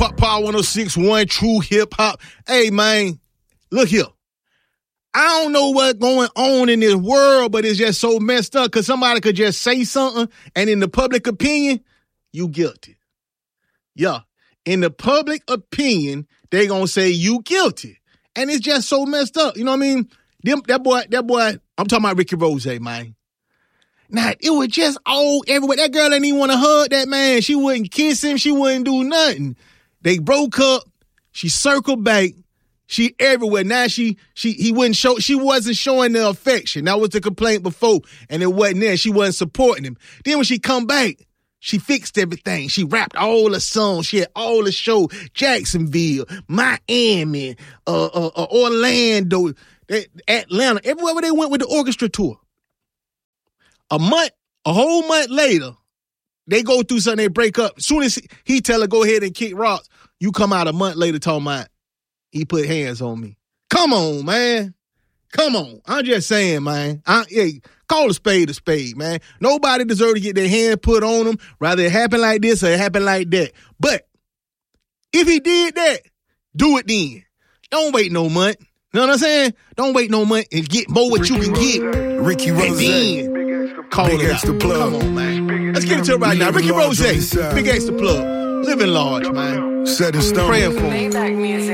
Pop Power 106.1, True Hip Hop. Hey, man, look here. I don't know what's going on in this world, but it's just so messed up because somebody could just say something, and in the public opinion, you guilty. Yeah. In the public opinion, they gonna say you guilty. And it's just so messed up. You know what I mean? That boy, I'm talking about Ricky Rose, man. Now, it was just all everywhere. That girl didn't even want to hug that man. She wouldn't kiss him. She wouldn't do nothing. They broke up. She circled back. She everywhere. Now she wasn't showing the affection. That was the complaint before. And it wasn't there. She wasn't supporting him. Then when she come back, she fixed everything. She rapped all the songs. She had all the shows. Jacksonville, Miami, Orlando, Atlanta, everywhere where they went with the orchestra tour. A whole month later, they go through something, they break up. As soon as he tell her, go ahead and kick rocks, you come out a month later talking about he put hands on me. Come on, man. Come on. I'm just saying, man. Call a spade, man. Nobody deserves to get their hand put on them, rather it happen like this or it happen like that. But if he did that, do it then. Don't wait no month. You know what I'm saying? Don't wait no month and get more what you can get. Ricky Rose. And then call it out. Come on, man. Let's get into it right now. Ricky Rose, Big Extra Plug. Living large, man. Set in stone. Praying for him.